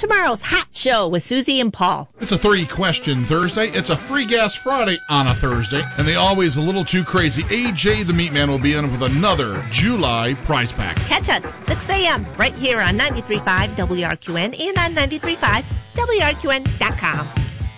tomorrow's Hot Show with Susie and Paul. It's a 30-question Thursday. It's a Free Gas Friday on a Thursday. And the always a little too crazy AJ the Meat Man will be in with another July prize pack. Catch us 6 a.m. right here on 93.5 WRQN and on 93.5 WRQN.com.